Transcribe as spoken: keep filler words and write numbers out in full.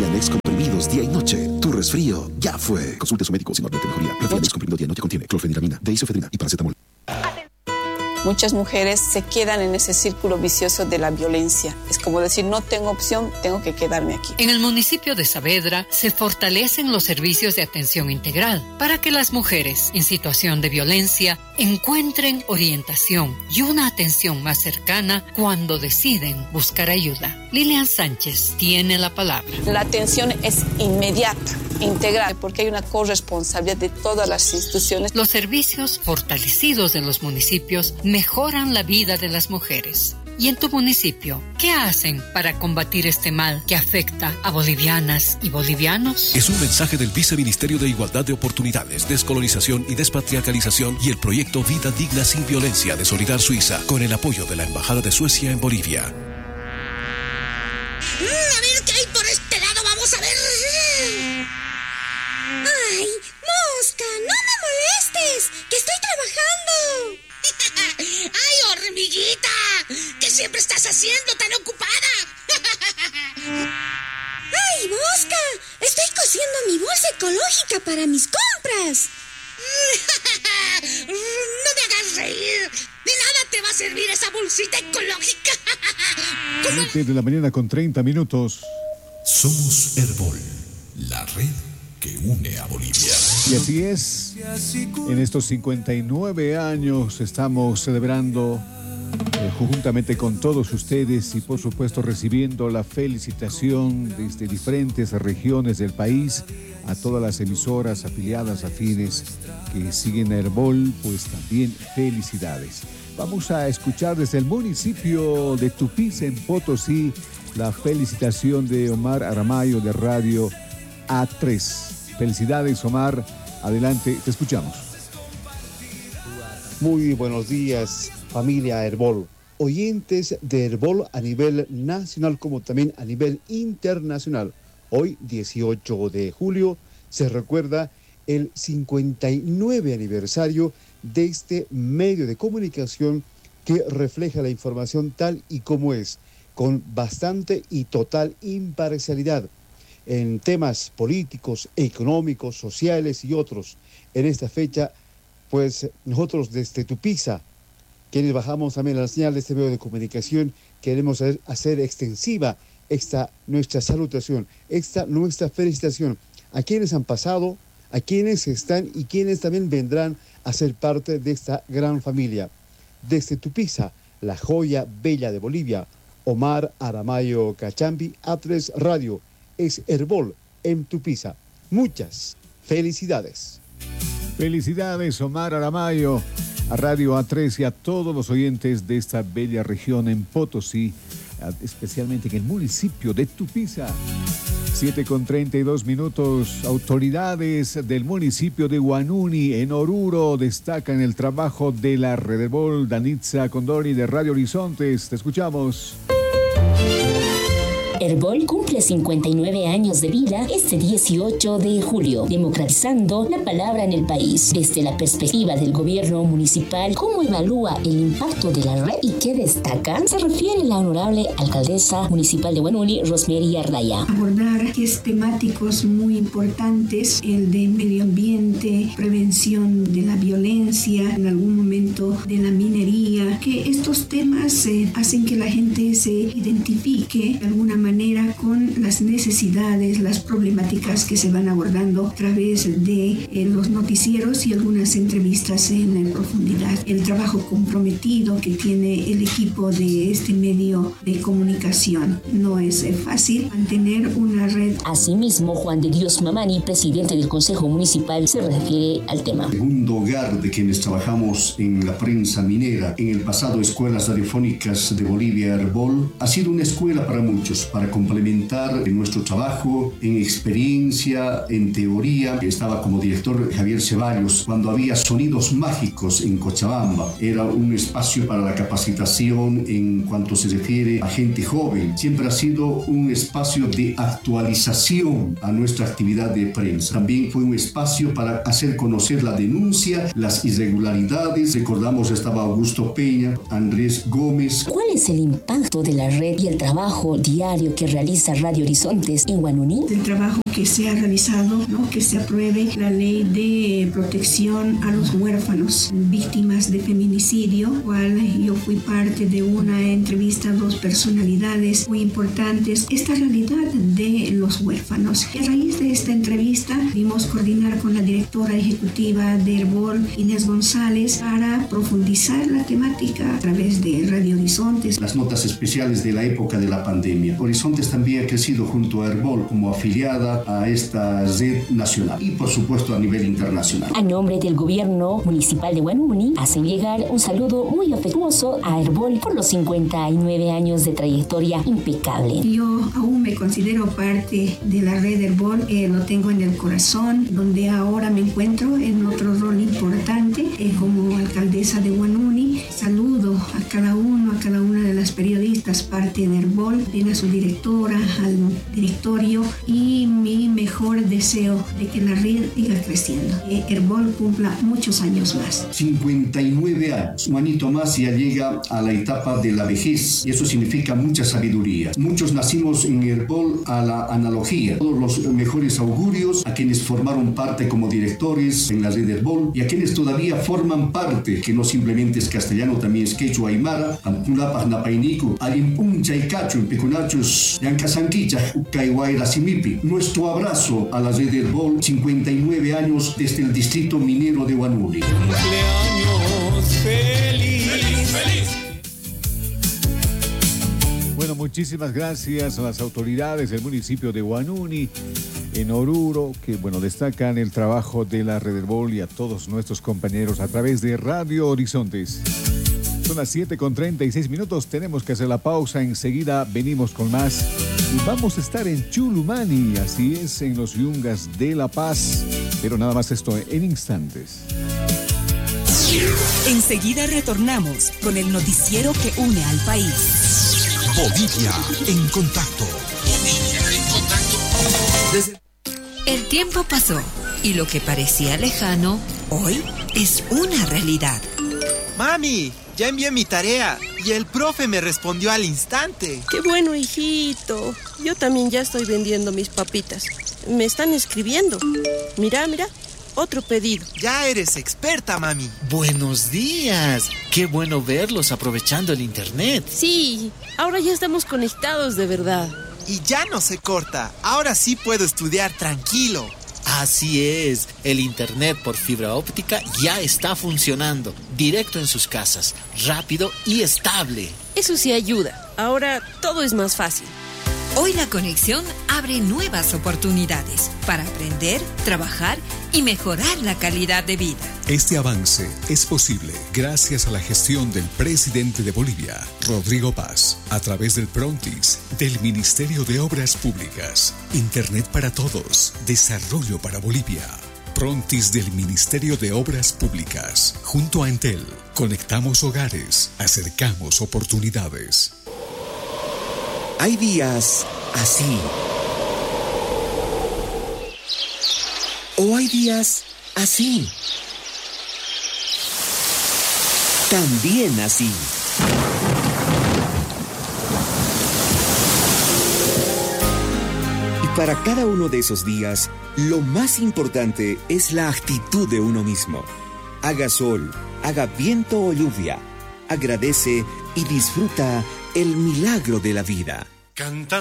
Clofenax comprimidos día y noche. Tu resfrío ya fue. Consulte a su médico si no advierte mejoría. Clofenax comprimido día y noche contiene clofeniramina, deisofedrina y paracetamol. Muchas mujeres se quedan en ese círculo vicioso de la violencia. Es como decir, no tengo opción, tengo que quedarme aquí. En el municipio de Saavedra se fortalecen los servicios de atención integral para que las mujeres en situación de violencia encuentren orientación y una atención más cercana cuando deciden buscar ayuda. Lilian Sánchez tiene la palabra. La atención es inmediata, integral, porque hay una corresponsabilidad de todas las instituciones. Los servicios fortalecidos en los municipios mejoran la vida de las mujeres. ¿Y en tu municipio, qué hacen para combatir este mal que afecta a bolivianas y bolivianos? Es un mensaje del Viceministerio de Igualdad de Oportunidades, Descolonización y Despatriarcalización y el proyecto Vida Digna Sin Violencia de Solidar Suiza, con el apoyo de la Embajada de Suecia en Bolivia. Mm, a ver qué hay por este lado, vamos a ver. ¡Ay, Mosca, no me molestes! ¡Que estoy trabajando! ¡Ay, hormiguita! ¿Qué siempre estás haciendo tan ocupada? ¡Ay, Mosca! Estoy cosiendo mi bolsa ecológica para mis compras. No me hagas reír. De nada te va a servir esa bolsita ecológica. siete de la mañana con treinta minutos. Somos Herbol, la red que une a Bolivia. Y así es, en estos cincuenta y nueve años estamos celebrando eh, juntamente con todos ustedes y por supuesto recibiendo la felicitación desde diferentes regiones del país a todas las emisoras afiliadas afines que siguen a Herbol, pues también felicidades. Vamos a escuchar desde el municipio de Tupiza en Potosí la felicitación de Omar Aramayo de Radio A tres. Felicidades, Omar. Adelante, te escuchamos. Muy buenos días, familia Herbol. Oyentes de Herbol a nivel nacional como también a nivel internacional. Hoy, dieciocho de julio, se recuerda el cincuenta y nueve aniversario de este medio de comunicación que refleja la información tal y como es, con bastante y total imparcialidad en temas políticos, económicos, sociales y otros. En esta fecha, pues nosotros desde Tupiza, quienes bajamos también la señal de este medio de comunicación, queremos hacer extensiva esta nuestra salutación, esta nuestra felicitación a quienes han pasado, a quienes están y quienes también vendrán a ser parte de esta gran familia. Desde Tupiza, la joya bella de Bolivia, Omar Aramayo Cachambi, A tres Radio, es Herbol en Tupiza. Muchas felicidades. Felicidades, Omar Aramayo, a Radio A tres y a todos los oyentes de esta bella región en Potosí, especialmente en el municipio de Tupiza. siete con treinta y dos minutos. Autoridades del municipio de Huanuni, en Oruro, destacan el trabajo de la Red Herbol. Danitza Condori de Radio Horizontes, te escuchamos. Herbol cumple cincuenta y nueve años de vida este dieciocho de julio, democratizando la palabra en el país. Desde la perspectiva del gobierno municipal, ¿cómo evalúa el impacto de la red y qué destacan? Se refiere la honorable alcaldesa municipal de Huanuni, Rosemary Ardaya. Abordar ejes temáticos muy importantes, el de medio ambiente, prevención de la violencia, en algún momento de la minería, que estos temas eh, hacen que la gente se identifique de alguna manera con las necesidades, las problemáticas que se van abordando a través de eh, los noticieros y algunas entrevistas en, en profundidad. El trabajo comprometido que tiene el equipo de este medio de comunicación. No es eh, fácil mantener una red. Asimismo, Juan de Dios Mamani, presidente del Consejo Municipal, se refiere al tema. El segundo hogar de quienes trabajamos en la prensa minera, en el pasado Escuelas Radiofónicas de Bolivia, Herbol, ha sido una escuela para muchos, para complementar nuestro trabajo en experiencia, en teoría. Estaba como director Javier Ceballos cuando había Sonidos Mágicos en Cochabamba. Era un espacio para la capacitación en cuanto se refiere a gente joven. Siempre ha sido un espacio de actualización a nuestra actividad de prensa. También fue un espacio para hacer conocer la denuncia, las irregularidades. Recordamos, estaba Augusto Peña, Andrés Gómez. ¿Cuál es el impacto de la red y el trabajo diario trabajo que realiza Radio Horizontes en Huanuni? El trabajo que se ha realizado, ¿no? Que se apruebe la ley de protección a los huérfanos víctimas de feminicidio, cual yo fui parte de una entrevista a dos personalidades muy importantes, esta realidad de los huérfanos. Y a raíz de esta entrevista pudimos coordinar con la directora ejecutiva de Herbol, Inés González, para profundizar la temática a través de Radio Horizontes. Las notas especiales de la época de la pandemia. Horizontes también ha crecido junto a Herbol como afiliada a esta red nacional y por supuesto a nivel internacional. A nombre del gobierno municipal de Huanuni, hacen llegar un saludo muy afectuoso a Herbol por los cincuenta y nueve años de trayectoria impecable. Yo aún me considero parte de la red Herbol, eh, lo tengo en el corazón, donde ahora me encuentro en otro rol importante eh, como alcaldesa de Huanuni. Saludo a cada uno, a cada una de las periodistas parte de Herbol, a su directora, al directorio, y mi mejor deseo de que la red siga creciendo, que Herbol cumpla muchos años más. cincuenta y nueve años, un añito más ya llega a la etapa de la vejez, y eso significa mucha sabiduría. Muchos nacimos en Herbol a la analogía. Todos los mejores augurios a quienes formaron parte como directores en la red Herbol y a quienes todavía forman parte, que no simplemente es castellano, también es quechua aymara, ampulapas napainico, alimpuncha y cacho, en pecunachos, yancasanquicha, ucaihuayra simipi. Nuestro abrazo a la red Herbol, cincuenta y nueve años desde el distrito minero de Huanuni. Cumpleaños feliz. Feliz, feliz. Bueno, muchísimas gracias a las autoridades del municipio de Huanuni, en Oruro, que bueno, destacan el trabajo de la red Herbol, y a todos nuestros compañeros a través de Radio Horizontes. Son las siete con treinta y seis minutos, tenemos que hacer la pausa, enseguida venimos con más. Y vamos a estar en Chulumani, así es, en los Yungas de La Paz, pero nada más esto en instantes. Enseguida retornamos con el noticiero que une al país. Bolivia en contacto. Bolivia en contacto. Desde... El tiempo pasó y lo que parecía lejano, hoy es una realidad. Mami, ya envié mi tarea y el profe me respondió al instante. ¡Qué bueno, hijito! Yo también ya estoy vendiendo mis papitas. Me están escribiendo. Mira, mira, otro pedido. Ya eres experta, mami. Buenos días. Qué bueno verlos aprovechando el internet. Sí, ahora ya estamos conectados de verdad. Y ya no se corta. Ahora sí puedo estudiar tranquilo. Así es, el internet por fibra óptica ya está funcionando, directo en sus casas, rápido y estable. Eso sí ayuda, ahora todo es más fácil. Hoy la conexión abre nuevas oportunidades para aprender, trabajar y mejorar la calidad de vida. Este avance es posible gracias a la gestión del presidente de Bolivia, Rodrigo Paz, a través del Prontis, del Ministerio de Obras Públicas. Internet para todos, desarrollo para Bolivia. Prontis del Ministerio de Obras Públicas. Junto a Entel, conectamos hogares, acercamos oportunidades. Hay días así. O hay días así. También así. Y para cada uno de esos días, lo más importante es la actitud de uno mismo. Haga sol, haga viento o lluvia. Agradece y disfruta el milagro de la vida. Cantando.